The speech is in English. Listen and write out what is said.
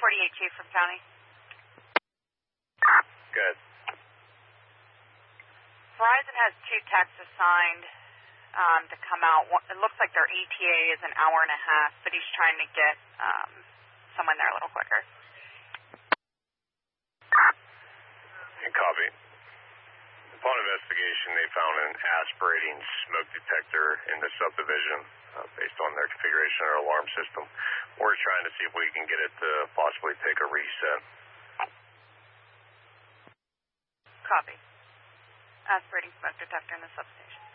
48 Chief from County. Good. Verizon has 2 techs assigned to come out. It looks like their ETA is an hour and a half, but he's trying to get someone there a little quicker. Copy. Upon investigation, they found an aspirating smoke detector in the subdivision based on their configuration of our alarm system. We're trying to see if we can get it to possibly take a reset. Copy. Aspirating smoke detector in the substation.